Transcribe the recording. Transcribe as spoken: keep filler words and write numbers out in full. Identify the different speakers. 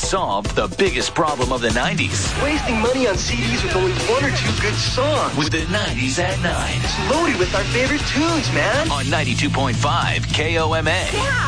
Speaker 1: solved the biggest problem of the nineties.
Speaker 2: Wasting money on C Ds with only one or two good songs.
Speaker 1: With the nineties at nine.
Speaker 2: It's loaded with our favorite tunes, man.
Speaker 1: On ninety-two point five K O M A.
Speaker 3: Yeah.